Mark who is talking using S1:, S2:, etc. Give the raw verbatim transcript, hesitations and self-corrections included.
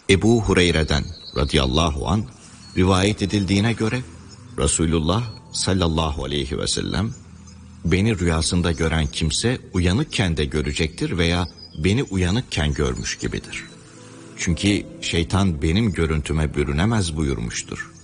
S1: Ebu Hureyre'den radıyallahu an rivayet edildiğine göre Resulullah sallallahu aleyhi ve sellem, beni rüyasında gören kimse uyanıkken de görecektir veya beni uyanıkken görmüş gibidir. Çünkü şeytan benim görüntüme bürünemez buyurmuştur.